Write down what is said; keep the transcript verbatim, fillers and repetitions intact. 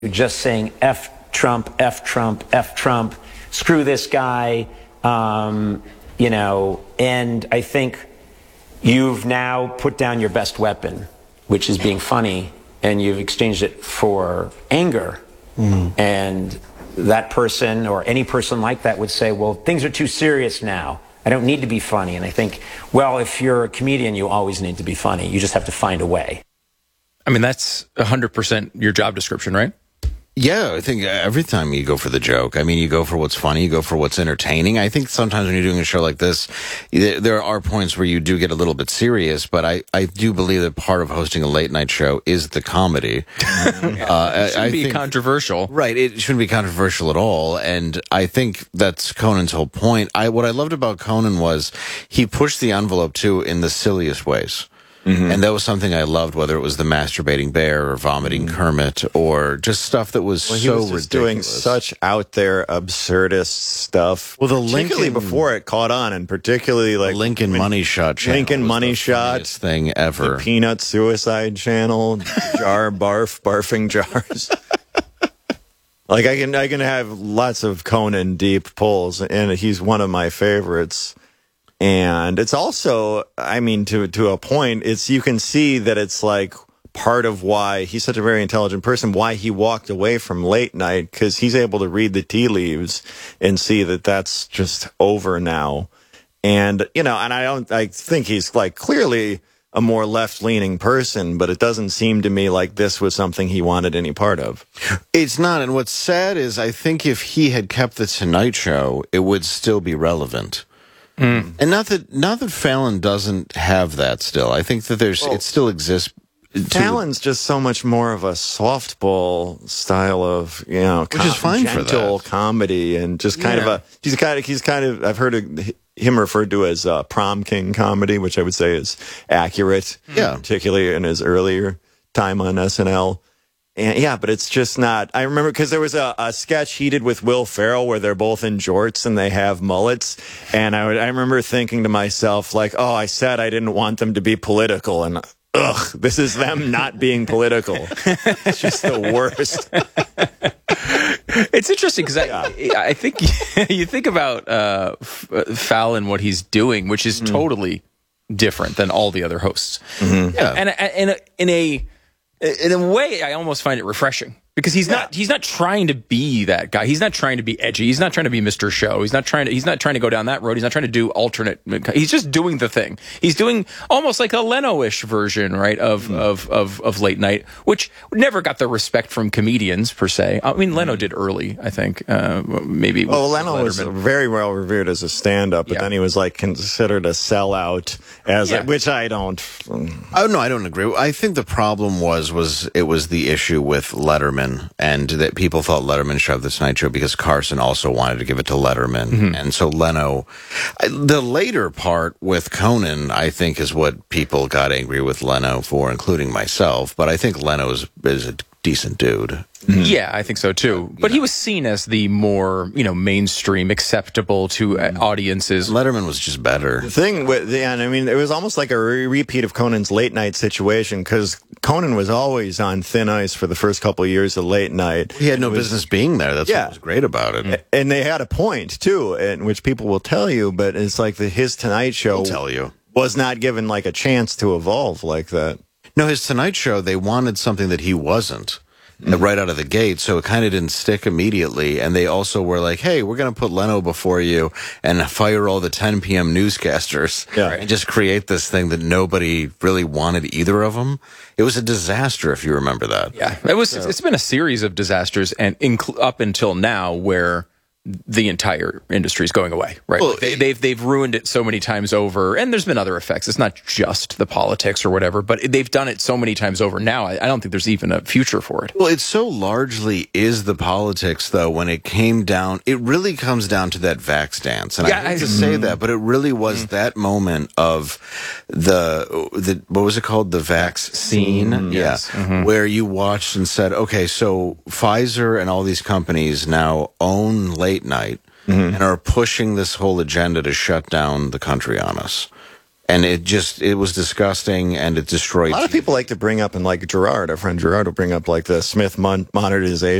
just saying F Trump, F Trump, F Trump, screw this guy, um, you know, and I think you've now put down your best weapon, which is being funny, and you've exchanged it for anger. Mm. And that person or any person like that would say, well, things are too serious now. I don't need to be funny. And I think, well, if you're a comedian, you always need to be funny. You just have to find a way. I mean, that's one hundred percent your job description, right? Yeah, I think every time you go for the joke, I mean, you go for what's funny, you go for what's entertaining. I think sometimes when you're doing a show like this, there are points where you do get a little bit serious, but I, I do believe that part of hosting a late night show is the comedy. uh, it shouldn't I be think, controversial. Right, it shouldn't be controversial at all, and I think that's Conan's whole point. I What I loved about Conan was he pushed the envelope, too, in the silliest ways. Mm-hmm. And that was something I loved, whether it was the masturbating bear or vomiting mm-hmm. Kermit or just stuff that was well, so he was just doing ridiculous. Such out there absurdist stuff. Well, the particularly Lincoln, before it caught on, and particularly like the Lincoln when, Money Shot channel. Lincoln Money Shot thing ever. The Peanut Suicide Channel, jar barf barfing jars. Like I can I can have lots of Conan deep pulls, and he's one of my favorites. And it's also, I mean, to to a point, it's you can see that it's like part of why he's such a very intelligent person, why he walked away from late night, because he's able to read the tea leaves and see that that's just over now. And, you know, and I don't, I think he's like clearly a more left-leaning person, but it doesn't seem to me like this was something he wanted any part of. It's not. And what's sad is I think if he had kept the Tonight Show, it would still be relevant. Mm. And not that not that Fallon doesn't have that still. I think that there's well, it still exists. Fallon's just so much more of a softball style of, you know, which is fine gentle for that. comedy, and just kind yeah. of a he's kind of he's kind of I've heard of him referred to as uh, prom king comedy, which I would say is accurate. Yeah, particularly in his earlier time on S N L. And yeah, but it's just not. I remember because there was a, a sketch he did with Will Ferrell where they're both in jorts and they have mullets. And I, would, I remember thinking to myself, like, oh, I said I didn't want them to be political. And ugh, this is them not being political. It's just the worst. It's interesting because I, yeah. I think you think about uh, Fallon, what he's doing, which is mm. totally different than all the other hosts. Mm-hmm. Yeah. And, and in a, in a In a way, I almost find it refreshing because he's yeah. not he's not trying to be that guy. He's not trying to be edgy. He's not trying to be Mister Show. He's not trying to he's not trying to go down that road. He's not trying to do alternate. He's just doing the thing. He's doing almost like a Leno-ish version, right, of mm. of, of of late night, which never got the respect from comedians per se. I mean, Leno did early, I think. Uh, maybe. Oh, Leno was very well revered as a stand-up, but yeah. then he was like considered a sellout as yeah. a, which I don't. Oh no, I don't agree. I think the problem was was it was the issue with Letterman. And that people thought Letterman shoved this night show because Carson also wanted to give it to Letterman. Mm-hmm. And so Leno, the later part with Conan, I think is what people got angry with Leno for, including myself. But I think Leno is, is a decent dude. Mm-hmm. Yeah, I think so too. But yeah. he was seen as the more, you know, mainstream, acceptable to uh, audiences. Letterman was just better. The thing with, yeah, and I mean, it was almost like a re repeat of Conan's late night situation because Conan was always on thin ice for the first couple of years of late night. He had no was, business being there. That's yeah. what was great about it. And they had a point too, in which people will tell you, but it's like the his Tonight Show I'll tell you. was not given like a chance to evolve like that. No, his Tonight Show, they wanted something that he wasn't. Mm-hmm. Right out of the gate, so it kind of didn't stick immediately. And they also were like, hey, we're going to put Leno before you and fire all the ten P M newscasters yeah. and just create this thing that nobody really wanted either of them. It was a disaster, if you remember that. Yeah, it was. So. It's been a series of disasters, and up until now where the entire industry is going away, right? Well, they, they've they've ruined it so many times over, and there's been other effects. It's not just the politics or whatever, but they've done it so many times over. Now, I, I don't think there's even a future for it. Well, it so largely is the politics, though. When it came down, it really comes down to that vax dance, and yeah, I hate I, to say mm, that, but it really was mm. that moment of the the what was it called, the vax scene, mm, yeah, yes. mm-hmm. where you watched and said, okay, so Pfizer and all these companies now own late night mm-hmm. and are pushing this whole agenda to shut down the country on us. and it just it was disgusting, and it destroyed. A lot of people like to bring up, and like Gerard, our friend Gerard, will bring up like the Smith mon- monetization.